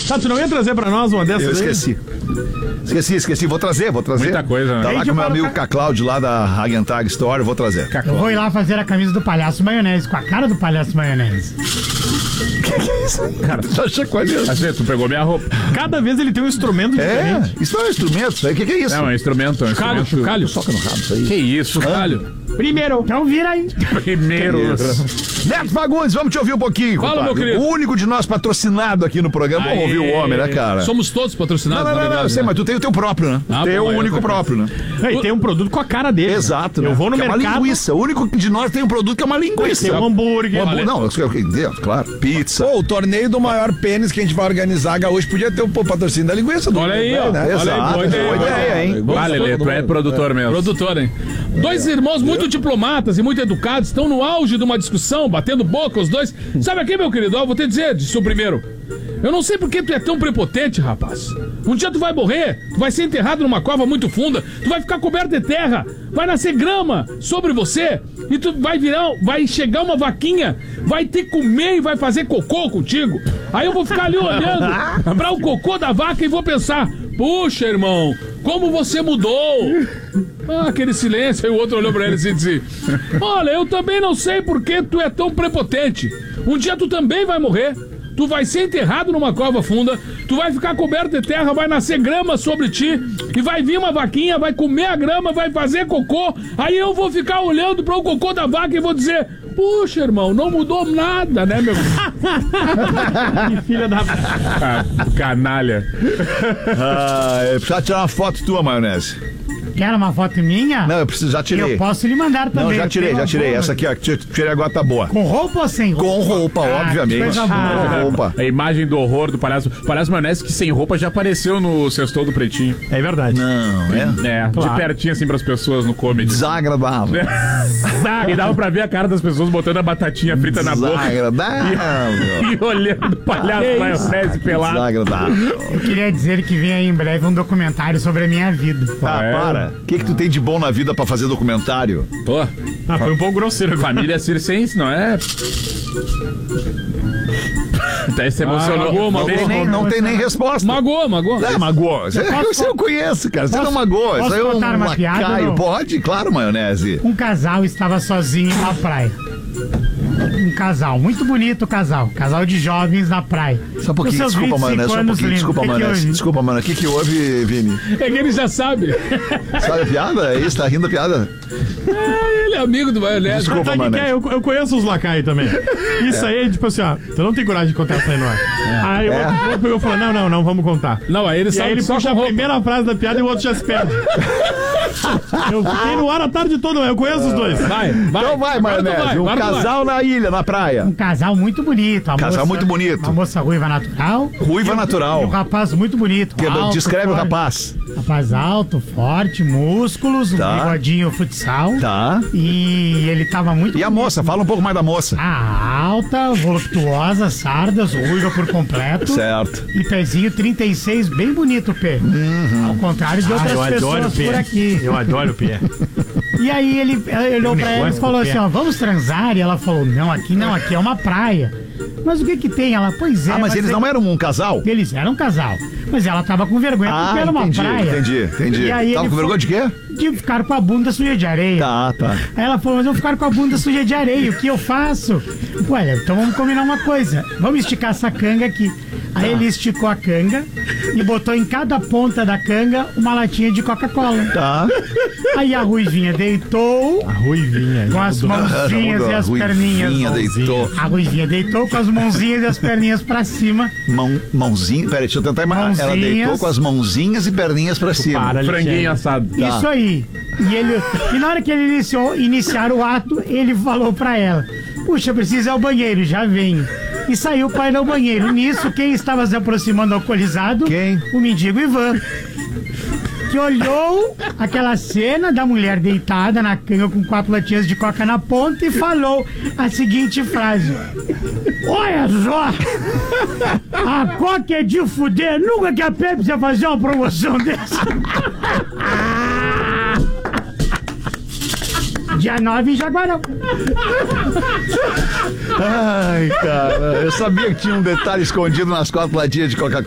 Tá, tu não ia trazer pra nós uma dessas? Eu esqueci. Esqueci. Vou trazer. Muita coisa, né? Tá lá com o meu amigo Cacláudio lá da Hagentag Store, vou trazer. Eu vou ir lá fazer a camisa do Palhaço Maionese, com a cara do Palhaço Maionese. Que é isso aí? Cara, tu tá chacoalhando. Assim, tu pegou minha roupa. Cada vez ele tem um instrumento diferente. Isso não é um instrumento, isso aí. O que é isso? É um instrumento. Calho. Soca no rabo, isso aí. Que isso, calho? Primeiro. Então vira aí. Primeiro. Neto Fagundes, vamos te ouvir um pouquinho. Fala, meu querido. O único de nós patrocinado aqui no programa. Vamos ouvir o homem, né, cara? Somos todos patrocinados, na verdade. Eu sei, mas tu tem o teu próprio, né? Ah, tem bom, o único próprio, né? E tem um produto com a cara dele. Exato, Eu né? vou no que mercado. É uma linguiça. O único de nós tem um produto que é uma linguiça. Tem um hambúrguer. Não, claro. Pizza. Pô, o torneio do maior pênis que a gente vai organizar, Gaúcho, podia ter o patrocínio da linguiça. Olha aí, ó. Né? Exato. Boa ideia, hein? Vale, Lelê, tu é produtor mesmo. Produtor, hein? Dois irmãos muito diplomatas e muito educados estão no auge de uma discussão, batendo boca os dois. Sabe aqui, meu querido? Ó, vou te dizer, disse o primeiro. Eu não sei por que tu é tão prepotente, rapaz. Um dia tu vai morrer, tu vai ser enterrado numa cova muito funda, tu vai ficar coberto de terra, vai nascer grama sobre você e tu vai chegar uma vaquinha, vai te comer e vai fazer cocô contigo. Aí eu vou ficar ali olhando para o cocô da vaca e vou pensar, puxa, irmão, como você mudou. Aquele silêncio, aí o outro olhou pra ele e disse, olha, eu também não sei por que tu é tão prepotente. Um dia tu também vai morrer. Tu vai ser enterrado numa cova funda, tu vai ficar coberto de terra, vai nascer grama sobre ti, e vai vir uma vaquinha, vai comer a grama, vai fazer cocô, aí eu vou ficar olhando para o cocô da vaca e vou dizer, puxa, irmão, não mudou nada, né, meu? Que filha da... Canalha. Eu precisava tirar uma foto tua, Maionese. Quer uma foto minha? Não, já tirei. Eu posso lhe mandar também. Não, já tirei. Essa aqui, ó, que tirei agora tá boa. Com roupa ou sem roupa? Com roupa, obviamente. Coisa boa. Com roupa. A imagem do horror do Palhaço. Palhaço Maionese que sem roupa já apareceu no Sextou do Pretinho. É verdade. Não, É, Claro. de pertinho assim pras pessoas no comedy. Desagradável. E dava pra ver a cara das pessoas botando a batatinha frita na boca Desagradável. e olhando o Palhaço Maionese pelado. Desagradável. Eu queria dizer que vem aí em breve um documentário sobre a minha vida. Para. O que tu tem de bom na vida pra fazer documentário? Pô, Foi um pouco grosseiro agora. família circense, não é? Até se emocionou. Não tem nem resposta. Magoou. Magoou. Você eu conheço, cara. Você não magoou. Isso aí é um contar uma piada, lacaio. não? Pode? Claro, Maionese. Um casal estava sozinho na praia. Um casal, muito bonito casal de jovens na praia. Só um pouquinho, Com seus desculpa, 25 Maionese. Só um anos pouquinho, lindos. desculpa, O que que Maionese. houve? Desculpa, mano. O que houve, Vini? É que ele já sabe. Sabe a piada? É isso? Tá rindo da piada? Ele é amigo do Maionese. Desculpa, Sabe o que mano. que é? Eu conheço os lacaios também. Isso aí, tipo assim, ó, tu não tem coragem de contar isso aí no ar. Aí o outro pegou e falou, não, vamos contar. Não, aí ele E sabe aí ele só puxa com a roupa. primeira frase da piada e o outro já se perde. Eu fiquei no ar a tarde toda, eu conheço os dois. Vai. Então vai, Agora tu Maionese. vai, Um agora tu vai. casal na ilha, na praia. Um casal muito bonito. Casal muito bonito. Uma moça ruiva natural. Ruiva E um natural. rapaz muito bonito. Alto, Descreve o forte. rapaz. Rapaz alto, forte, músculos, Tá. um bigodinho futsal. Tá. E ele tava muito E a moça? Fala um pouco mais da moça. alta, voluptuosa, sardas, ruiva por completo. Certo. E pezinho 36, bem bonito o pé. Ao contrário de outras eu adoro o pessoas por pé. aqui. Eu adoro o pé. E aí ele olhou pra ela e negócio falou com o assim, pé. ó, vamos transar? E ela falou, não, aqui é uma praia. Mas o que tem? Ela, pois é. Mas eles não eram um casal? Eles eram um casal. Mas ela tava com vergonha porque era uma praia. entendi. E aí Tava ele com vergonha de quê? de ficar com a bunda suja de areia. Tá. Aí ela falou, mas eu vou ficar com a bunda suja de areia, o que eu faço? Olha, então vamos combinar uma coisa, vamos esticar essa canga aqui. Aí ele esticou a canga e botou em cada ponta da canga uma latinha de Coca-Cola. Tá. Aí a Ruivinha deitou A ruivinha. com as mãozinhas e as perninhas. Deitou. A Ruivinha deitou com as mãozinhas e as perninhas pra cima. Mãozinha. Peraí, deixa eu tentar imaginar. Ela Mãozinhas. deitou com as mãozinhas e perninhas pra cima. Para, Franguinho assado. Isso aí. E na hora que ele iniciar o ato, ele falou pra ela: puxa, precisa ir ao banheiro, já venho. E saiu para ir ao banheiro. Nisso, quem estava se aproximando alcoolizado? Quem? O mendigo Ivan. Que olhou aquela cena da mulher deitada na canga com 4 latinhas de coca na ponta e falou a seguinte frase: olha só, a coca é de fuder, nunca que a Pepsi ia fazer uma promoção dessa. Dia 9 em Jaguarão. Ai, cara, eu sabia que tinha um detalhe escondido nas 4 latinhas de Coca-Cola.